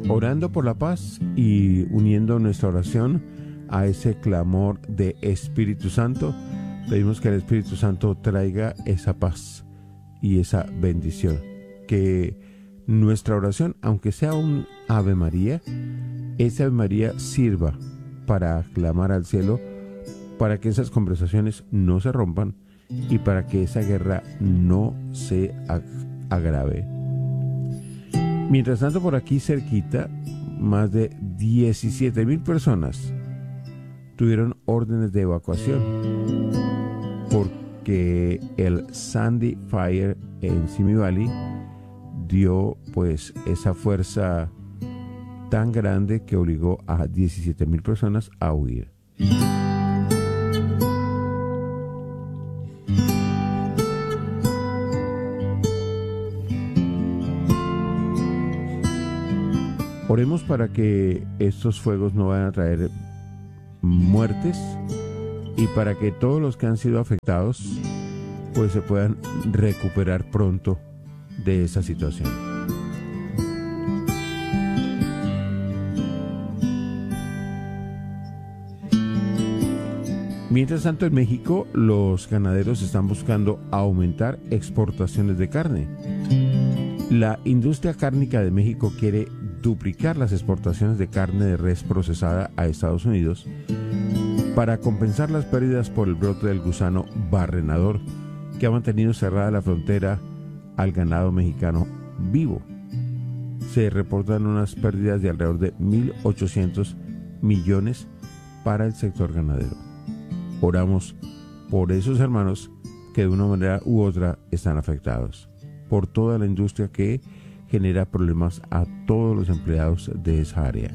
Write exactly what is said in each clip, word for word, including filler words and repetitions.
orando por la paz y uniendo nuestra oración a ese clamor de Espíritu Santo, pedimos que el Espíritu Santo traiga esa paz y esa bendición. Que nuestra oración, aunque sea un Ave María, esa Ave María sirva para clamar al cielo, para que esas conversaciones no se rompan y para que esa guerra no se agrave. Mientras tanto, por aquí cerquita, más de diecisiete mil personas tuvieron órdenes de evacuación porque el Sandy Fire en Simi Valley dio pues esa fuerza tan grande que obligó a diecisiete mil personas a huir. Oremos para que estos fuegos no vayan a traer muertes y para que todos los que han sido afectados pues se puedan recuperar pronto de esa situación. Mientras tanto, en México los ganaderos están buscando aumentar exportaciones de carne. La industria cárnica de México quiere duplicar las exportaciones de carne de res procesada a Estados Unidos para compensar las pérdidas por el brote del gusano barrenador que ha mantenido cerrada la frontera al ganado mexicano vivo. Se reportan unas pérdidas de alrededor de mil ochocientos millones para el sector ganadero. Oramos por esos hermanos que de una manera u otra están afectados, por toda la industria que genera problemas a todos los empleados de esa área.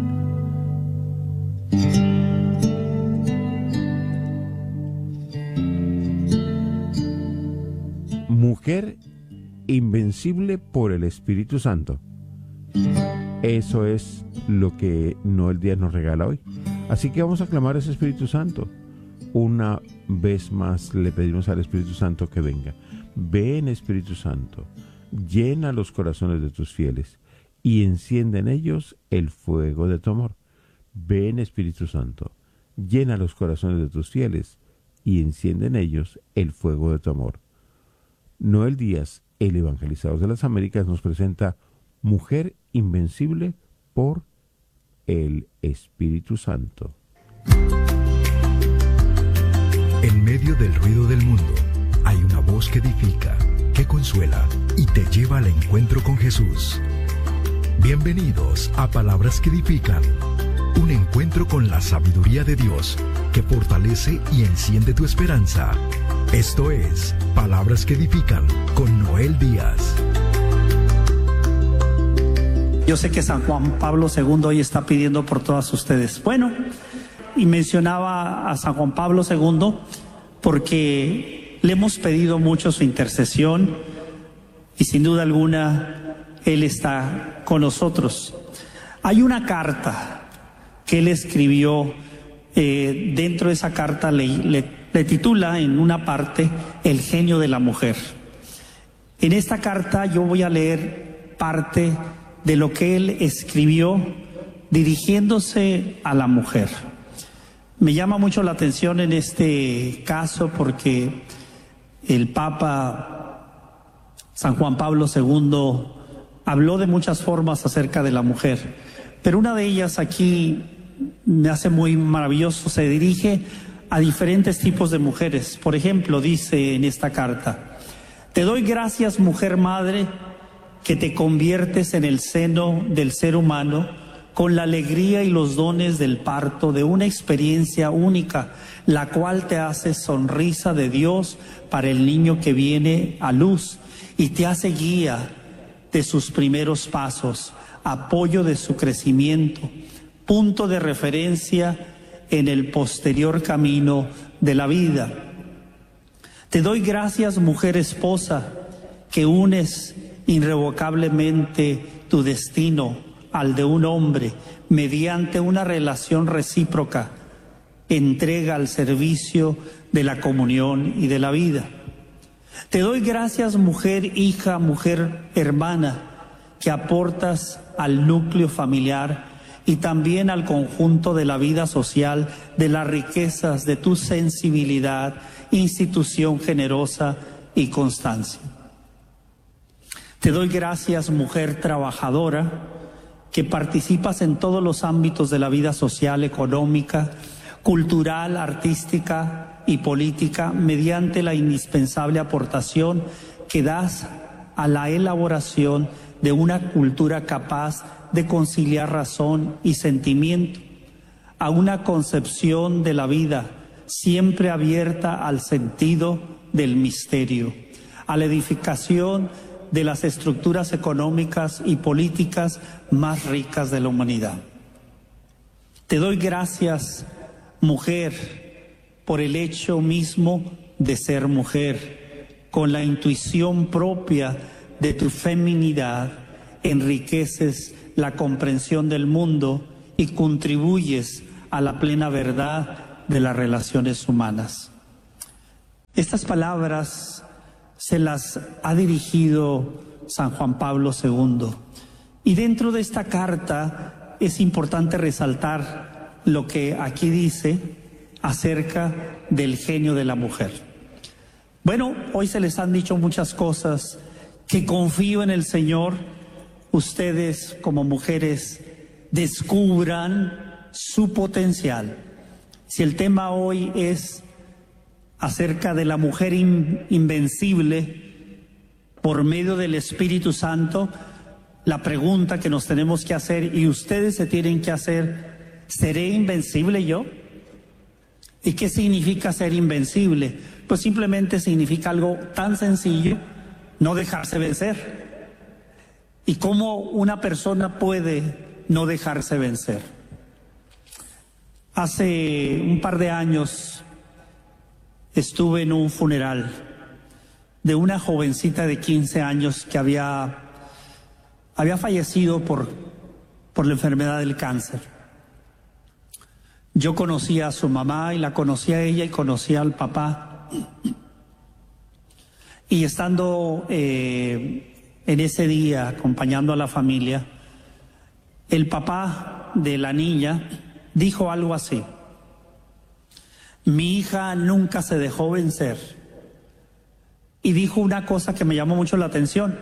Mujer invencible por el Espíritu Santo. Eso es lo que Noel Díaz nos regala hoy. Así que vamos a clamar a ese Espíritu Santo. Una vez más le pedimos al Espíritu Santo que venga. Ven, Espíritu Santo, llena los corazones de tus fieles y enciende en ellos el fuego de tu amor. Ven, Espíritu Santo, llena los corazones de tus fieles y enciende en ellos el fuego de tu amor. Noel Díaz, el evangelizador de las Américas, nos presenta Mujer invencible por el Espíritu Santo. En medio del ruido del mundo, hay una voz que edifica, que consuela y te lleva al encuentro con Jesús. Bienvenidos a Palabras que Edifican, un encuentro con la sabiduría de Dios que fortalece y enciende tu esperanza. Esto es Palabras que Edifican con Noel Díaz. Yo sé que San Juan Pablo segundo hoy está pidiendo por todas ustedes. Bueno, y mencionaba a San Juan Pablo segundo porque le hemos pedido mucho su intercesión y sin duda alguna él está con nosotros. Hay una carta que él escribió, eh, dentro de esa carta le, le, le titula en una parte El genio de la mujer. En esta carta yo voy a leer parte de lo que él escribió dirigiéndose a la mujer. Me llama mucho la atención en este caso porque el Papa San Juan Pablo segundo habló de muchas formas acerca de la mujer, pero una de ellas aquí me hace muy maravilloso, se dirige a diferentes tipos de mujeres. Por ejemplo, dice en esta carta: te doy gracias, mujer madre, que te conviertes en el seno del ser humano con la alegría y los dones del parto de una experiencia única, la cual te hace sonrisa de Dios para el niño que viene a luz y te hace guía de sus primeros pasos, apoyo de su crecimiento, punto de referencia en el posterior camino de la vida. Te doy gracias, mujer esposa, que unes irrevocablemente tu destino al de un hombre mediante una relación recíproca, entrega al servicio de la comunión y de la vida. Te doy gracias, mujer hija, mujer hermana, que aportas al núcleo familiar y también al conjunto de la vida social, de las riquezas de tu sensibilidad, institución generosa y constancia. Te doy gracias, mujer trabajadora, que participas en todos los ámbitos de la vida social, económica, cultural, artística y política, mediante la indispensable aportación que das a la elaboración de una cultura capaz de conciliar razón y sentimiento, a una concepción de la vida siempre abierta al sentido del misterio, a la edificación de las estructuras económicas y políticas más ricas de la humanidad. Te doy gracias, mujer, por el hecho mismo de ser mujer, con la intuición propia de tu feminidad, enriqueces la comprensión del mundo y contribuyes a la plena verdad de las relaciones humanas. Estas palabras se las ha dirigido San Juan Pablo segundo. Y dentro de esta carta es importante resaltar lo que aquí dice acerca del genio de la mujer. Bueno, hoy se les han dicho muchas cosas que confío en el Señor. Ustedes como mujeres descubran su potencial. Si el tema hoy es acerca de la mujer in, invencible por medio del Espíritu Santo, la pregunta que nos tenemos que hacer y ustedes se tienen que hacer: ¿seré invencible yo? ¿Y qué significa ser invencible? Pues simplemente significa algo tan sencillo: no dejarse vencer. ¿Y cómo una persona puede no dejarse vencer? Hace un par de años estuve en un funeral de una jovencita de quince años que había, había fallecido por, por la enfermedad del cáncer. Yo conocía a su mamá y la conocía a ella y conocía al papá. Y estando eh, en ese día acompañando a la familia, el papá de la niña dijo algo así: mi hija nunca se dejó vencer. Y dijo una cosa que me llamó mucho la atención.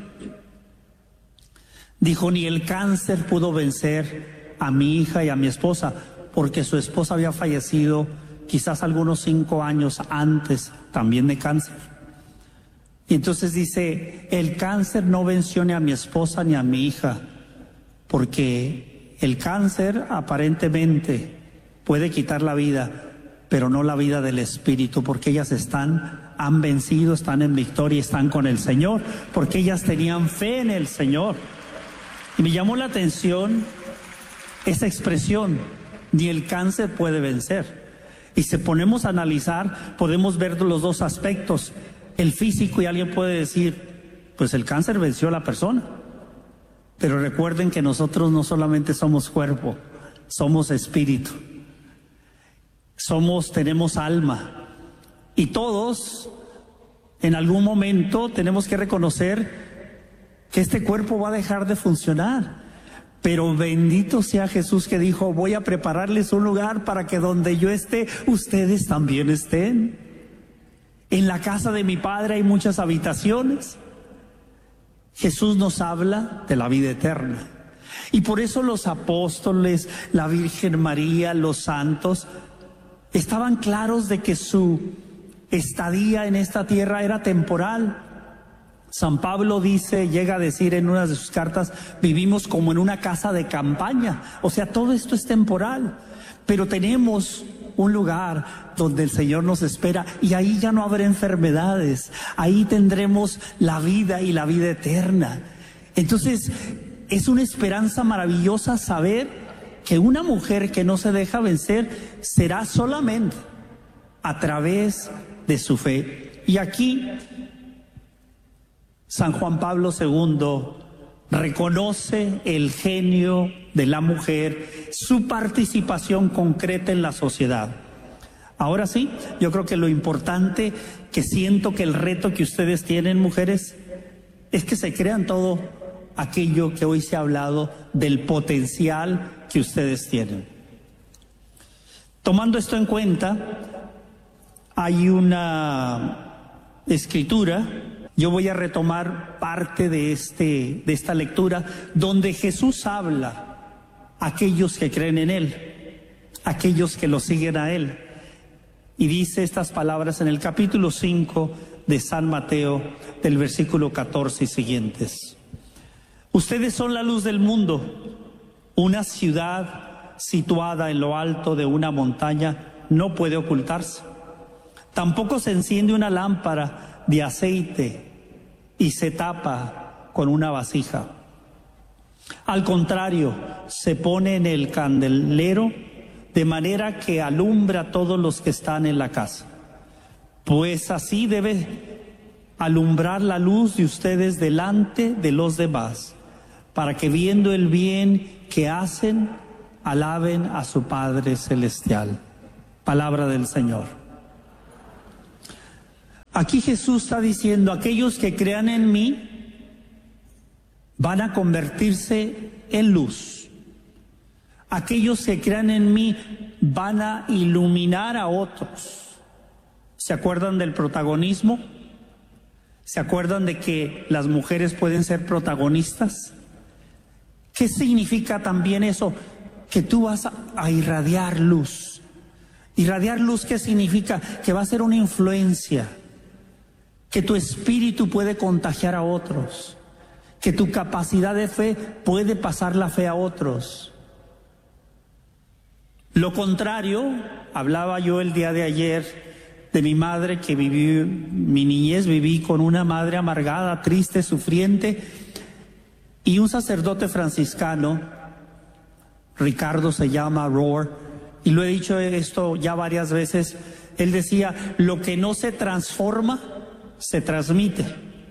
Dijo: ni el cáncer pudo vencer a mi hija y a mi esposa, porque su esposa había fallecido quizás algunos cinco años antes también de cáncer. Y entonces dice: el cáncer no venció ni a mi esposa ni a mi hija, porque el cáncer aparentemente puede quitar la vida, pero no la vida del espíritu, porque ellas están, han vencido, están en victoria, están con el Señor, porque ellas tenían fe en el Señor. Y me llamó la atención esa expresión: ni el cáncer puede vencer. Y si ponemos a analizar, podemos ver los dos aspectos, el físico, y alguien puede decir: pues el cáncer venció a la persona. Pero recuerden que nosotros no solamente somos cuerpo, somos espíritu. Somos, tenemos alma, y todos en algún momento tenemos que reconocer que este cuerpo va a dejar de funcionar. Pero bendito sea Jesús, que dijo: voy a prepararles un lugar para que donde yo esté, ustedes también estén. En la casa de mi Padre hay muchas habitaciones. Jesús nos habla de la vida eterna. Y por eso los apóstoles, la Virgen María, los santos, estaban claros de que su estadía en esta tierra era temporal. San Pablo dice, llega a decir en una de sus cartas: vivimos como en una casa de campaña. O sea, todo esto es temporal, pero tenemos un lugar donde el Señor nos espera, y ahí ya no habrá enfermedades, ahí tendremos la vida y la vida eterna. Entonces es una esperanza maravillosa saber que una mujer que no se deja vencer será solamente a través de su fe. Y aquí San Juan Pablo segundo reconoce el genio de la mujer, su participación concreta en la sociedad. Ahora sí, yo creo que lo importante, que siento que el reto que ustedes tienen, mujeres, es que se crean todo aquello que hoy se ha hablado del potencial que ustedes tienen. Tomando esto en cuenta, hay una escritura, yo voy a retomar parte de, este, de esta lectura, donde Jesús habla a aquellos que creen en Él, aquellos que lo siguen a Él. Y dice estas palabras en el capítulo cinco de San Mateo, del versículo catorce y siguientes. Ustedes son la luz del mundo. Una ciudad situada en lo alto de una montaña no puede ocultarse. Tampoco se enciende una lámpara de aceite y se tapa con una vasija. Al contrario, se pone en el candelero de manera que alumbra a todos los que están en la casa. Pues así debe alumbrar la luz de ustedes delante de los demás, para que viendo el bien que hacen, alaben a su Padre Celestial. Palabra del Señor. Aquí Jesús está diciendo, aquellos que crean en mí van a convertirse en luz. Aquellos que crean en mí van a iluminar a otros. ¿Se acuerdan del protagonismo? ¿Se acuerdan de que las mujeres pueden ser protagonistas? ¿Qué significa también eso? Que tú vas a, a irradiar luz. Irradiar luz, ¿qué significa? Que va a ser una influencia. Que tu espíritu puede contagiar a otros. Que tu capacidad de fe puede pasar la fe a otros. Lo contrario, hablaba yo el día de ayer de mi madre, que viví, mi niñez viví con una madre amargada, triste, sufriente, y un sacerdote franciscano, Ricardo se llama, Rohr, y lo he dicho esto ya varias veces, él decía, lo que no se transforma, se transmite.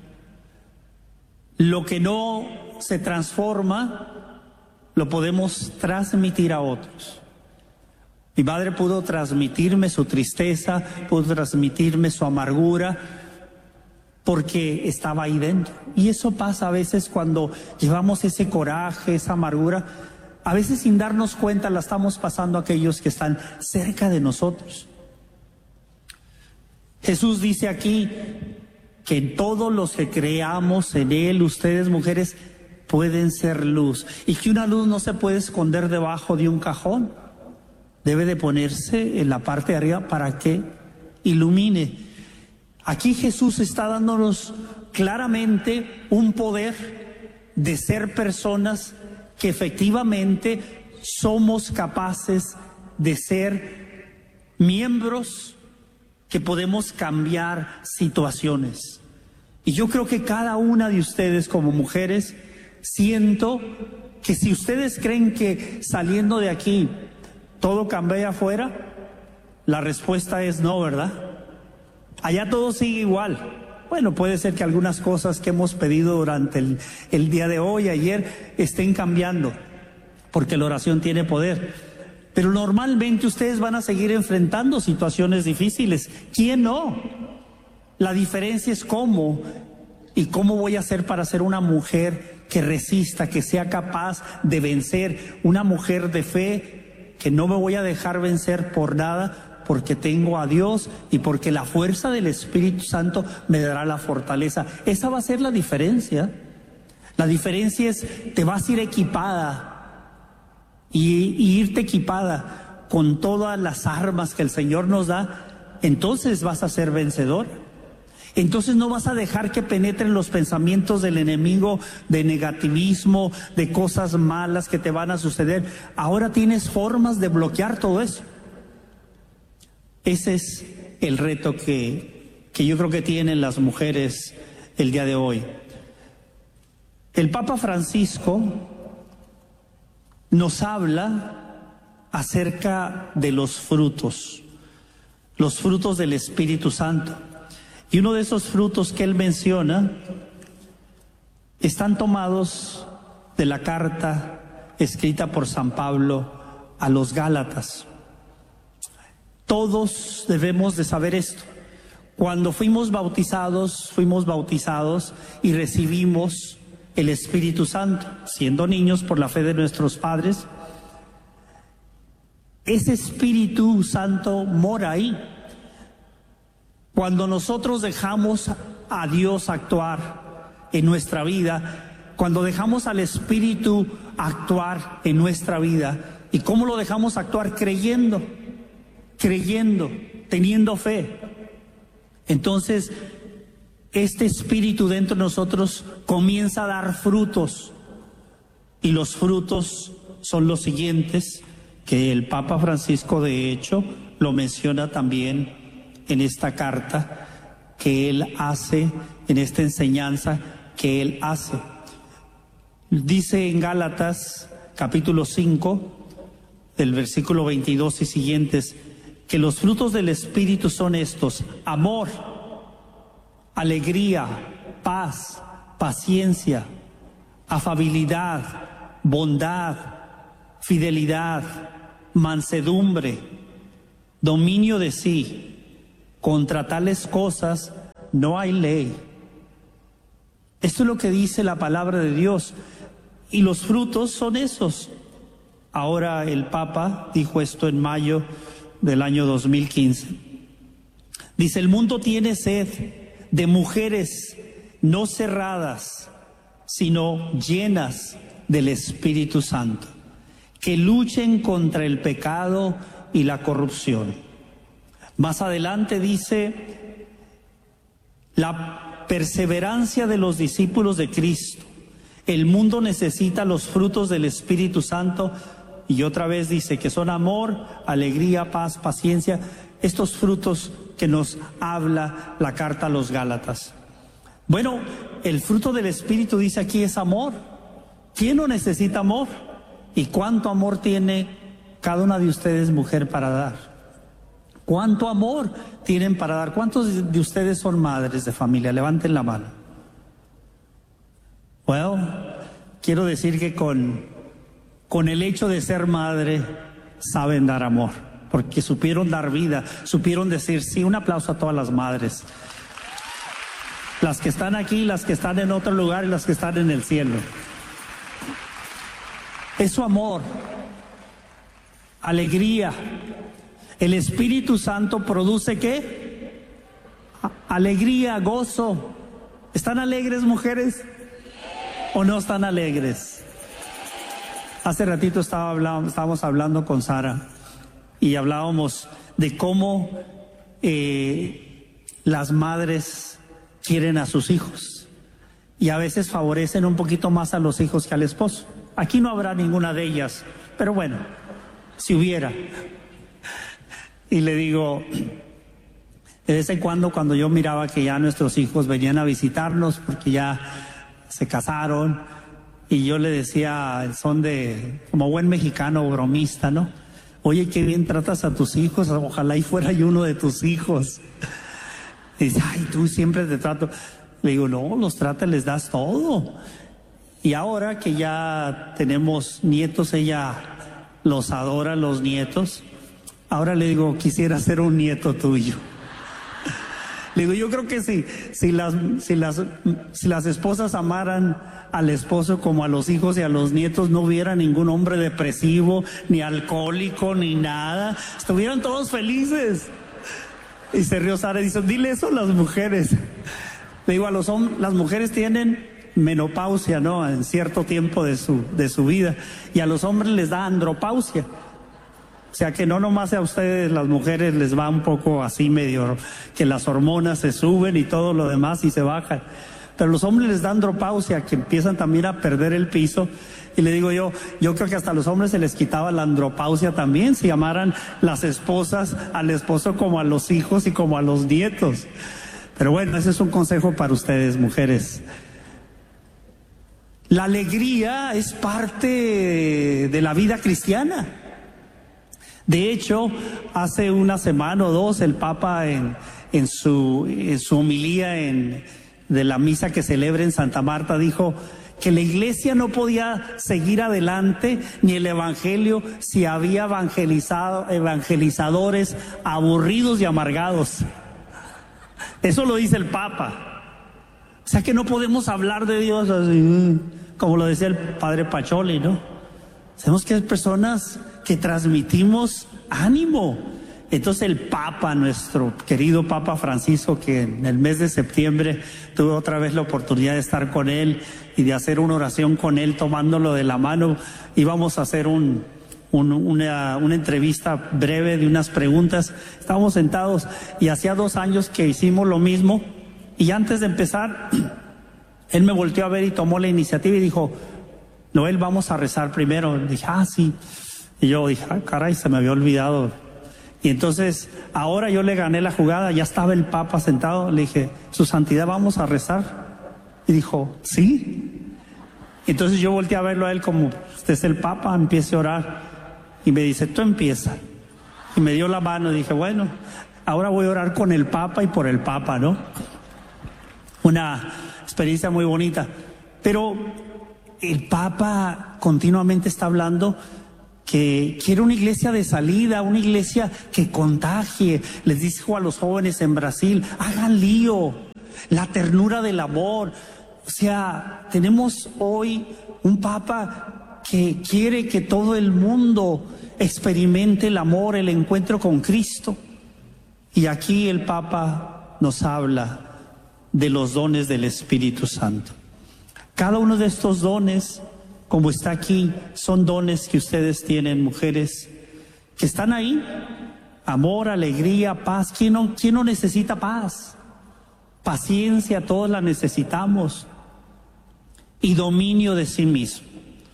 Lo que no se transforma, lo podemos transmitir a otros. Mi madre pudo transmitirme su tristeza, pudo transmitirme su amargura, porque estaba ahí dentro. Y eso pasa a veces cuando llevamos ese coraje, esa amargura, a veces sin darnos cuenta la estamos pasando a aquellos que están cerca de nosotros. Jesús dice aquí que todos los que creamos en Él, ustedes mujeres, pueden ser luz, y que una luz no se puede esconder debajo de un cajón. Debe de ponerse en la parte de arriba para que ilumine. Aquí Jesús está dándonos claramente un poder de ser personas que efectivamente somos capaces de ser miembros que podemos cambiar situaciones. Y yo creo que cada una de ustedes como mujeres, siento que si ustedes creen que saliendo de aquí todo cambia afuera, la respuesta es no, ¿verdad? Allá todo sigue igual. Bueno, puede ser que algunas cosas que hemos pedido durante el, el día de hoy, ayer, estén cambiando, porque la oración tiene poder. Pero normalmente ustedes van a seguir enfrentando situaciones difíciles. ¿Quién no? La diferencia es cómo y cómo voy a hacer para ser una mujer que resista, que sea capaz de vencer, una mujer de fe, que no me voy a dejar vencer por nada, porque tengo a Dios y porque la fuerza del Espíritu Santo me dará la fortaleza. Esa va a ser la diferencia. La diferencia es, te vas a ir equipada y, y irte equipada con todas las armas que el Señor nos da, entonces vas a ser vencedor. Entonces no vas a dejar que penetren los pensamientos del enemigo de negativismo, de cosas malas que te van a suceder. Ahora tienes formas de bloquear todo eso. Ese es el reto que, que yo creo que tienen las mujeres el día de hoy. El Papa Francisco nos habla acerca de los frutos, los frutos del Espíritu Santo. Y uno de esos frutos que él menciona están tomados de la carta escrita por San Pablo a los Gálatas. Todos debemos de saber esto. Cuando fuimos bautizados, fuimos bautizados y recibimos el Espíritu Santo, siendo niños por la fe de nuestros padres. Ese Espíritu Santo mora ahí. Cuando nosotros dejamos a Dios actuar en nuestra vida, cuando dejamos al Espíritu actuar en nuestra vida, ¿y cómo lo dejamos actuar? Creyendo, creyendo, teniendo fe. Entonces, este Espíritu dentro de nosotros comienza a dar frutos, y los frutos son los siguientes, que el Papa Francisco de hecho lo menciona también en esta carta que él hace, en esta enseñanza que él hace. Dice en Gálatas capítulo cinco, del versículo veintidós y siguientes, que los frutos del Espíritu son estos: amor, alegría, paz, paciencia, afabilidad, bondad, fidelidad, mansedumbre, dominio de sí. Contra tales cosas no hay ley. Esto es lo que dice la palabra de Dios, y los frutos son esos. Ahora el Papa dijo esto en mayo del año dos mil quince. Dice: el mundo tiene sed de mujeres no cerradas, sino llenas del Espíritu Santo, que luchen contra el pecado y la corrupción. Más adelante dice: la perseverancia de los discípulos de Cristo. El mundo necesita los frutos del Espíritu Santo, y otra vez dice que son amor, alegría, paz, paciencia, estos frutos que nos habla la carta a los Gálatas. Bueno, el fruto del Espíritu, dice aquí, es amor. ¿Quién no necesita amor? ¿Y cuánto amor tiene cada una de ustedes, mujer, para dar? ¿Cuánto amor tienen para dar? ¿Cuántos de ustedes son madres de familia? Levanten la mano. Bueno, quiero decir que con, con el hecho de ser madre saben dar amor, porque supieron dar vida, supieron decir sí. Un aplauso a todas las madres, las que están aquí, las que están en otro lugar y las que están en el cielo. Es su amor, alegría. El Espíritu Santo produce ¿qué? Alegría, gozo. ¿Están alegres, mujeres? ¿O no están alegres? Hace ratito estaba hablando, estábamos hablando con Sara y hablábamos de cómo eh, las madres quieren a sus hijos y a veces favorecen un poquito más a los hijos que al esposo. Aquí no habrá ninguna de ellas, pero bueno, si hubiera. Y le digo, de vez en cuando, cuando yo miraba que ya nuestros hijos venían a visitarnos porque ya se casaron, y yo le decía, son de, como buen mexicano bromista, ¿no? Oye, qué bien tratas a tus hijos, ojalá y fuera yo uno de tus hijos. Y dice, ay, tú siempre te trato. Le digo, no, los tratas, les das todo. Y ahora que ya tenemos nietos, ella los adora, los nietos. Ahora le digo, quisiera ser un nieto tuyo. Le digo, yo creo que si, si, las, si, las, si las esposas amaran al esposo como a los hijos y a los nietos, no hubiera ningún hombre depresivo, ni alcohólico, ni nada. Estuvieran todos felices. Y se rió Sara y dice, dile eso a las mujeres. Le digo, a los hombres, las mujeres tienen menopausia, ¿no? En cierto tiempo de su, de su vida. Y a los hombres les da andropausia. O sea que no nomás a ustedes, las mujeres, les va un poco así medio, que las hormonas se suben y todo lo demás y se bajan. Pero los hombres les da andropausia, que empiezan también a perder el piso. Y le digo yo, yo creo que hasta a los hombres se les quitaba la andropausia también, si amaran las esposas al esposo como a los hijos y como a los nietos. Pero bueno, ese es un consejo para ustedes, mujeres. La alegría es parte de la vida cristiana. De hecho, hace una semana o dos, el Papa en, en, su, en su homilía en, de la misa que celebra en Santa Marta dijo que la iglesia no podía seguir adelante ni el evangelio si había evangelizado, evangelizadores aburridos y amargados. Eso lo dice el Papa. O sea que no podemos hablar de Dios así, como lo decía el padre Pacholi, ¿no? Sabemos que hay personas que transmitimos ánimo. Entonces el Papa, nuestro querido Papa Francisco, que en el mes de septiembre tuve otra vez la oportunidad de estar con él y de hacer una oración con él, tomándolo de la mano, íbamos a hacer un, un, una, una entrevista breve de unas preguntas. Estábamos sentados y hacía dos años que hicimos lo mismo, y antes de empezar, él me volteó a ver y tomó la iniciativa y dijo: Noel, vamos a rezar primero. Y dije, ah, sí. Y yo dije, ah, caray, se me había olvidado. Y entonces, ahora yo le gané la jugada, ya estaba el Papa sentado, le dije, Su Santidad, ¿vamos a rezar? Y dijo, sí. Entonces yo volteé a verlo a él como, usted es el Papa, empiece a orar. Y me dice, tú empieza. Y me dio la mano y dije, bueno, ahora voy a orar con el Papa y por el Papa, ¿no? Una experiencia muy bonita. Pero el Papa continuamente está hablando que quiere una iglesia de salida, una iglesia que contagie. Les dijo a los jóvenes en Brasil, hagan lío, la ternura del amor. O sea, tenemos hoy un Papa que quiere que todo el mundo experimente el amor, el encuentro con Cristo. Y aquí el Papa nos habla de los dones del Espíritu Santo. Cada uno de estos dones, como está aquí, son dones que ustedes tienen, mujeres, que están ahí. Amor, alegría, paz. ¿Quién no, quién no necesita paz? Paciencia, todos la necesitamos. Y dominio de sí mismo.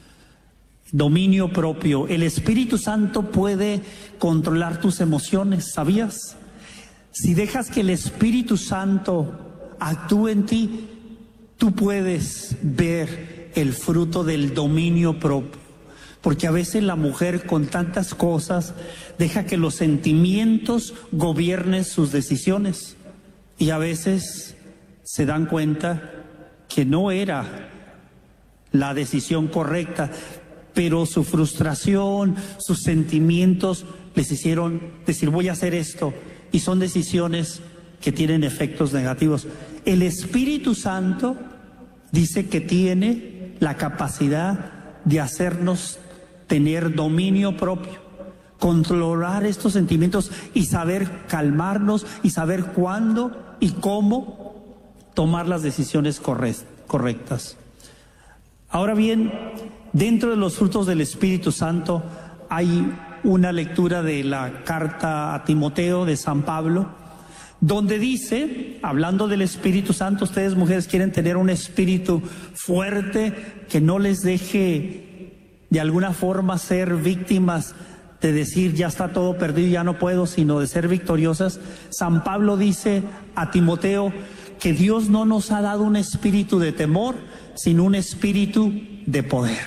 Dominio propio. El Espíritu Santo puede controlar tus emociones, ¿sabías? Si dejas que el Espíritu Santo actúe en ti, tú puedes ver el fruto del dominio propio. Porque a veces la mujer, con tantas cosas, deja que los sentimientos gobiernen sus decisiones. Y a veces se dan cuenta que no era la decisión correcta, pero su frustración, sus sentimientos les hicieron decir, voy a hacer esto. Y son decisiones que tienen efectos negativos. El Espíritu Santo dice que tiene la capacidad de hacernos tener dominio propio, controlar estos sentimientos y saber calmarnos y saber cuándo y cómo tomar las decisiones correctas. Ahora bien, dentro de los frutos del Espíritu Santo hay una lectura de la carta a Timoteo de San Pablo, donde dice, hablando del Espíritu Santo, ustedes mujeres quieren tener un espíritu fuerte que no les deje de alguna forma ser víctimas de decir ya está todo perdido, ya no puedo, sino de ser victoriosas. San Pablo dice a Timoteo que Dios no nos ha dado un espíritu de temor, sino un espíritu de poder.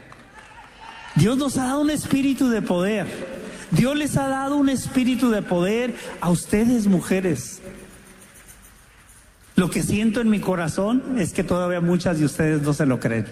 Dios nos ha dado un espíritu de poder. Dios les ha dado un espíritu de poder a ustedes, mujeres. Lo que siento en mi corazón es que todavía muchas de ustedes no se lo creen.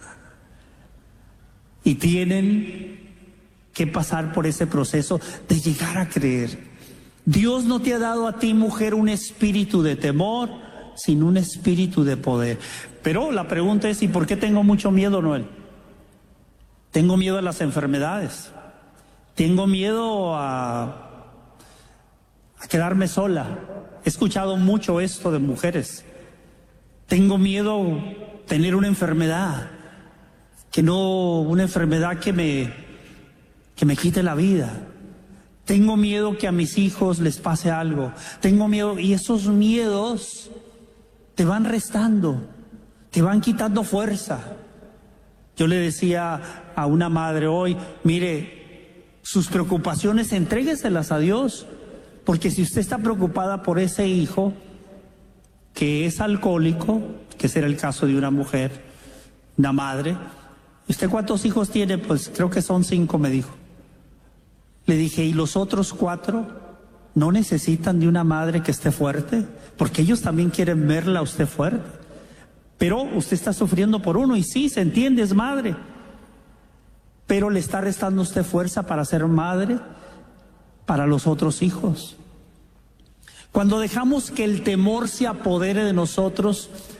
Y tienen que pasar por ese proceso de llegar a creer. Dios no te ha dado a ti, mujer, un espíritu de temor, sino un espíritu de poder. Pero la pregunta es, ¿y por qué tengo mucho miedo, Noel? Tengo miedo a las enfermedades. Tengo miedo a, a quedarme sola. He escuchado mucho esto de mujeres. Tengo miedo a tener una enfermedad, que no, una enfermedad que me, que me quite la vida. Tengo miedo que a mis hijos les pase algo. Tengo miedo, y esos miedos te van restando, te van quitando fuerza. Yo le decía a una madre hoy, mire, sus preocupaciones, entrégueselas a Dios, porque si usted está preocupada por ese hijo que es alcohólico, que será el caso de una mujer, una madre, ¿usted cuántos hijos tiene? Pues creo que son cinco, me dijo. Le dije, ¿y los otros cuatro no necesitan de una madre que esté fuerte? Porque ellos también quieren verla a usted fuerte. Pero usted está sufriendo por uno, y sí, se entiende, es madre. Pero le está restando usted fuerza para ser madre para los otros hijos. Cuando dejamos que el temor se apodere de nosotros,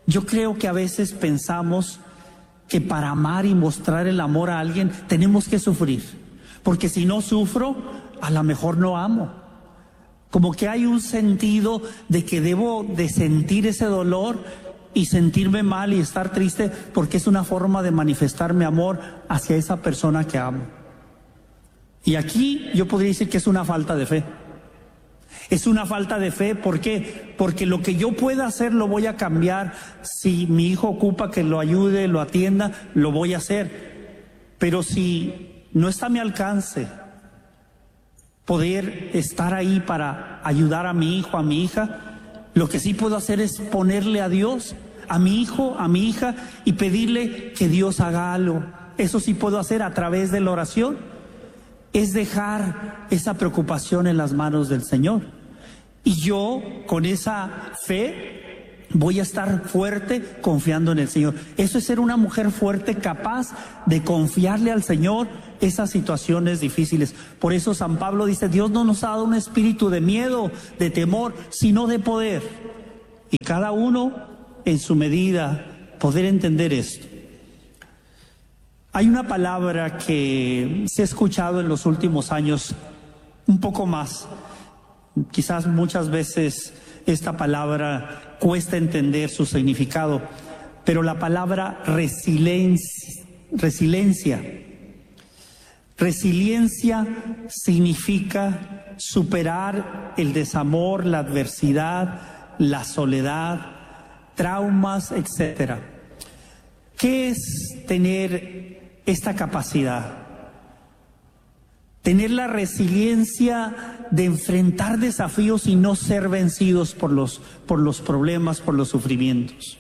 Yo creo que a veces pensamos que para amar y mostrar el amor a alguien tenemos que sufrir, porque si no sufro, a lo mejor no amo. Como que hay un sentido de que debo de sentir ese dolor y sentirme mal y estar triste, porque es una forma de manifestar mi amor hacia esa persona que amo. Y aquí yo podría decir que es una falta de fe. Es una falta de fe, ¿por qué? Porque lo que yo pueda hacer lo voy a cambiar. Si mi hijo ocupa que lo ayude, lo atienda, lo voy a hacer. Pero si no está a mi alcance poder estar ahí para ayudar a mi hijo, a mi hija, lo que sí puedo hacer es ponerle a Dios, a mi hijo, a mi hija, y pedirle que Dios haga algo. Eso sí puedo hacer a través de la oración. Es dejar esa preocupación en las manos del Señor. Y yo, con esa fe, voy a estar fuerte confiando en el Señor. Eso es ser una mujer fuerte, capaz de confiarle al Señor esas situaciones difíciles. Por eso San Pablo dice, Dios no nos ha dado un espíritu de miedo, de temor, sino de poder. Y cada uno, en su medida, poder entender esto. Hay una palabra que se ha escuchado en los últimos años un poco más. Quizás muchas veces esta palabra cuesta entender su significado, pero la palabra resiliencia, resiliencia. Resiliencia significa superar el desamor, la adversidad, la soledad, traumas, etcétera. ¿Qué es tener esta capacidad? Tener la resiliencia de enfrentar desafíos y no ser vencidos por los, por los problemas, por los sufrimientos.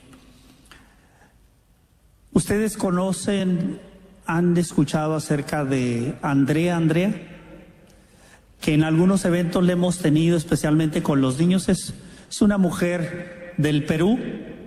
Ustedes conocen, han escuchado acerca de Andrea Andrea, que en algunos eventos le hemos tenido, especialmente con los niños. Es, es una mujer del Perú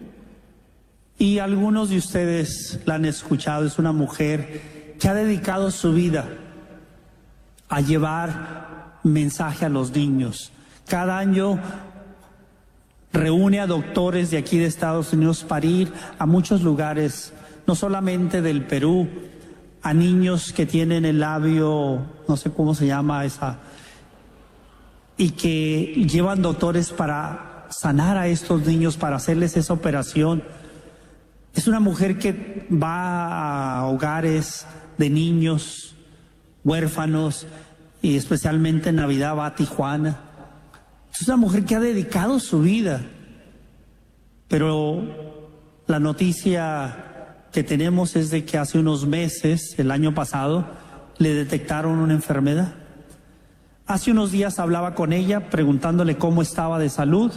y algunos de ustedes la han escuchado. Es una mujer que ha dedicado su vida a llevar mensaje a los niños. Cada año reúne a doctores de aquí de Estados Unidos para ir a muchos lugares, no solamente del Perú, a niños que tienen el labio, no sé cómo se llama esa, y que llevan doctores para sanar a estos niños, para hacerles esa operación. Es una mujer que va a hogares de niños huérfanos, y especialmente en Navidad va a Tijuana. Es una mujer que ha dedicado su vida, pero la noticia que tenemos es de que hace unos meses, el año pasado, le detectaron una enfermedad. Hace unos días hablaba con ella preguntándole cómo estaba de salud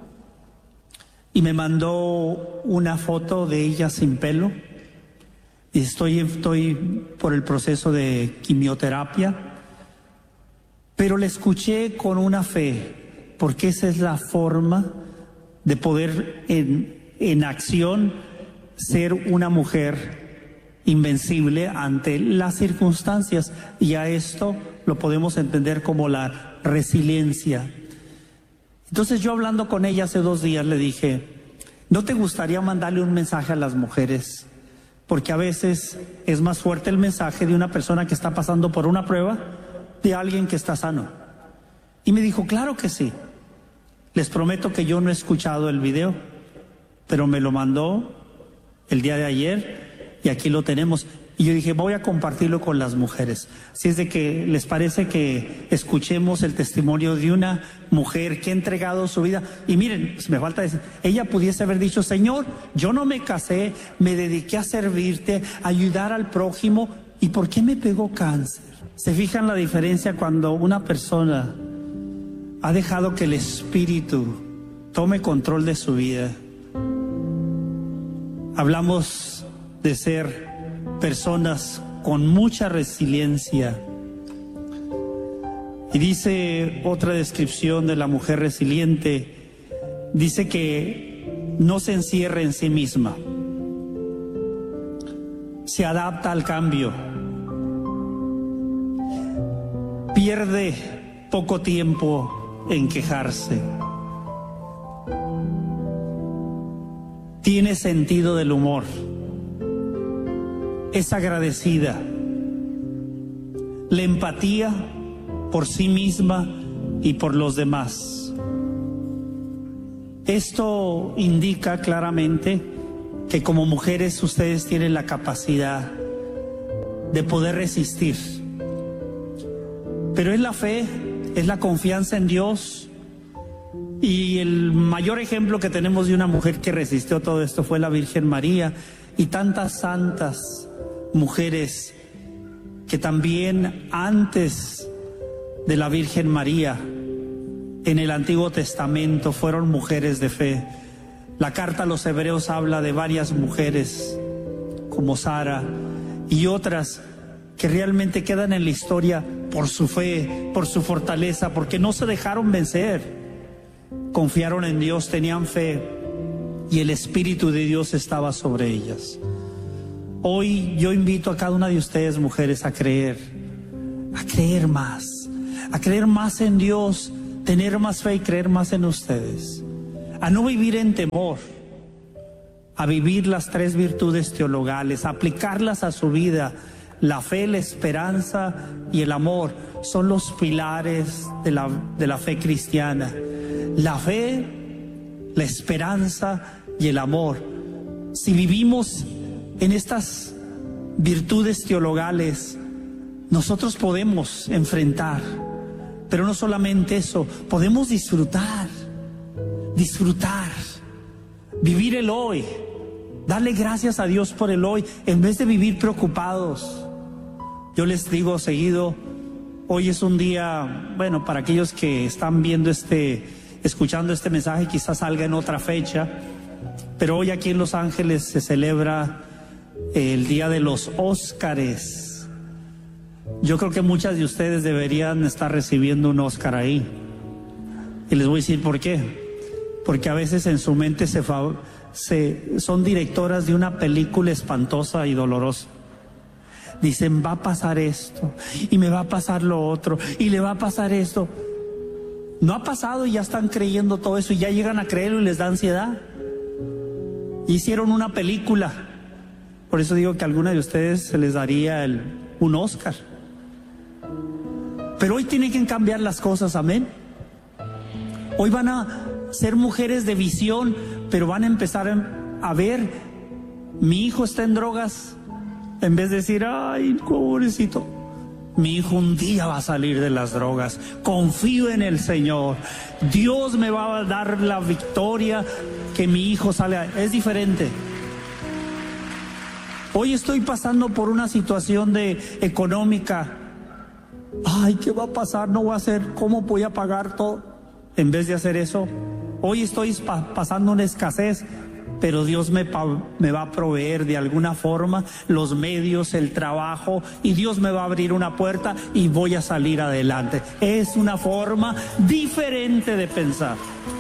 y me mandó una foto de ella sin pelo. Y estoy, estoy por el proceso de quimioterapia, pero la escuché con una fe, porque esa es la forma de poder en, en acción ser una mujer invencible ante las circunstancias, y a esto lo podemos entender como la resiliencia. Entonces yo, hablando con ella hace dos días, le dije, ¿no te gustaría mandarle un mensaje a las mujeres? Porque a veces es más fuerte el mensaje de una persona que está pasando por una prueba de alguien que está sano. Y me dijo, claro que sí. Les prometo que yo no he escuchado el video, pero me lo mandó el día de ayer y aquí lo tenemos. Y yo dije, voy a compartirlo con las mujeres. Si es de que les parece que escuchemos el testimonio de una mujer que ha entregado su vida. Y miren, me falta decir, ella pudiese haber dicho, Señor, yo no me casé, me dediqué a servirte, a ayudar al prójimo. ¿Y por qué me pegó cáncer? ¿Se fijan la diferencia cuando una persona ha dejado que el Espíritu tome control de su vida? Hablamos de ser personas con mucha resiliencia. Y dice otra descripción de la mujer resiliente, dice que no se encierra en sí misma, se adapta al cambio, pierde poco tiempo en quejarse. tiene sentido del humor, es agradecida, la empatía por sí misma y por los demás. Esto indica claramente que como mujeres ustedes tienen la capacidad de poder resistir. Pero es la fe, es la confianza en Dios. Y el mayor ejemplo que tenemos de una mujer que resistió todo esto fue la Virgen María, y tantas santas mujeres que también antes de la Virgen María en el Antiguo Testamento fueron mujeres de fe. La carta a los Hebreos habla de varias mujeres como Sara y otras que realmente quedan en la historia por su fe, por su fortaleza, porque no se dejaron vencer, confiaron en Dios, tenían fe y el Espíritu de Dios estaba sobre ellas. Hoy yo invito a cada una de ustedes, mujeres, a creer, a creer más, a creer más en Dios, tener más fe y creer más en ustedes, a no vivir en temor, a vivir las tres virtudes teologales, a aplicarlas a su vida. La fe, la esperanza y el amor son los pilares de la, de la fe cristiana. La fe, la esperanza y el amor. Si vivimos en estas virtudes teologales, nosotros podemos enfrentar, pero no solamente eso, podemos disfrutar, disfrutar, vivir el hoy, darle gracias a Dios por el hoy, en vez de vivir preocupados. Yo les digo seguido, hoy es un día, bueno, para aquellos que están viendo este, escuchando este mensaje, quizás salga en otra fecha, pero hoy aquí en Los Ángeles se celebra el día de los Óscares. Yo creo que muchas de ustedes deberían estar recibiendo un Óscar ahí. Y les voy a decir por qué. Porque a veces en su mente se, se son directoras de una película espantosa y dolorosa. Dicen, va a pasar esto, y me va a pasar lo otro, y le va a pasar esto. No ha pasado y ya están creyendo todo eso, y ya llegan a creerlo y les da ansiedad. Hicieron una película. Por eso digo que a alguna de ustedes se les daría el, un Óscar. Pero hoy tienen que cambiar las cosas, amén. Hoy van a ser mujeres de visión, pero van a empezar a ver, mi hijo está en drogas, en vez de decir, ay, pobrecito, mi hijo un día va a salir de las drogas, confío en el Señor, Dios me va a dar la victoria, que mi hijo salga. Es diferente. Hoy estoy pasando por una situación de económica. Ay, ¿qué va a pasar? No voy a hacer, ¿cómo voy a pagar todo? En vez de hacer eso, hoy estoy pa pasando una escasez, pero Dios me, me va a proveer de alguna forma los medios, el trabajo, y Dios me va a abrir una puerta y voy a salir adelante. Es una forma diferente de pensar.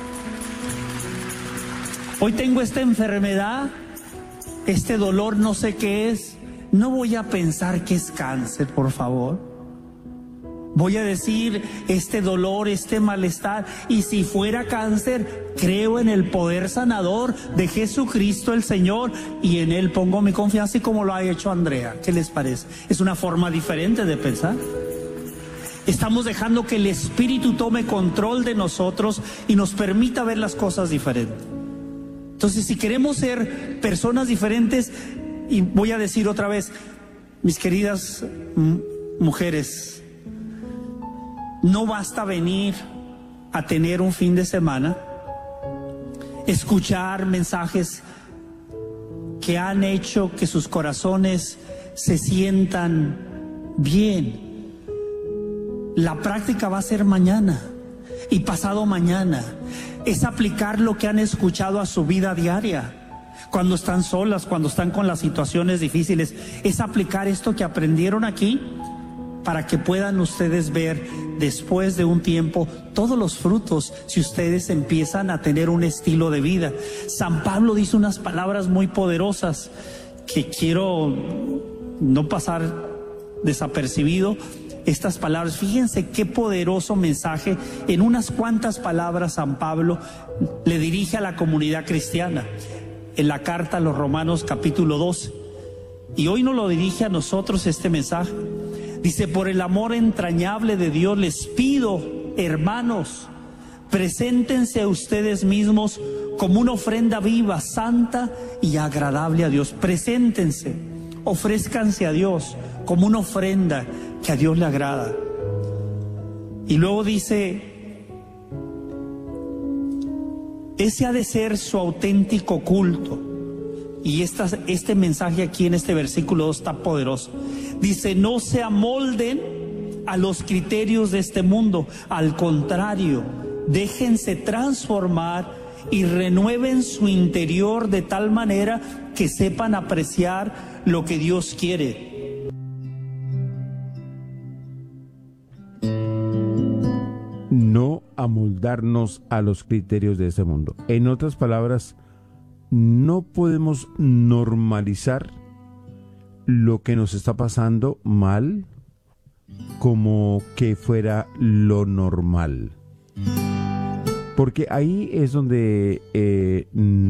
Hoy tengo esta enfermedad, este dolor, no sé qué es. No voy a pensar que es cáncer, por favor. Voy a decir, este dolor, este malestar, y si fuera cáncer, creo en el poder sanador de Jesucristo el Señor, y en Él pongo mi confianza, y como lo ha hecho Andrea. ¿Qué les parece? Es una forma diferente de pensar. Estamos dejando que el Espíritu tome control de nosotros y nos permita ver las cosas diferentes. Entonces, si queremos ser personas diferentes, y voy a decir otra vez, mis queridas mujeres, no basta venir a tener un fin de semana, escuchar mensajes que han hecho que sus corazones se sientan bien. La práctica va a ser mañana y pasado mañana. Es aplicar lo que han escuchado a su vida diaria. Cuando están solas, cuando están con las situaciones difíciles, es aplicar esto que aprendieron aquí, para que puedan ustedes ver después de un tiempo todos los frutos, si ustedes empiezan a tener un estilo de vida. San Pablo dice unas palabras muy poderosas que quiero no pasar desapercibido. Estas palabras, fíjense qué poderoso mensaje. En unas cuantas palabras San Pablo le dirige a la comunidad cristiana. en la carta a los Romanos capítulo doce. Y hoy nos lo dirige a nosotros este mensaje. Dice: por el amor entrañable de Dios les pido, hermanos, preséntense a ustedes mismos como una ofrenda viva, santa y agradable a Dios. Preséntense, ofrézcanse a Dios como una ofrenda que a Dios le agrada. Y luego dice: ese ha de ser su auténtico culto. Y esta, este mensaje aquí en este versículo dos está poderoso. Dice: no se amolden a los criterios de este mundo. Al contrario, déjense transformar y renueven su interior de tal manera que sepan apreciar lo que Dios quiere. No amoldarnos a los criterios de este mundo. En otras palabras, no podemos normalizar lo que nos está pasando mal como que fuera lo normal. Porque ahí es donde eh,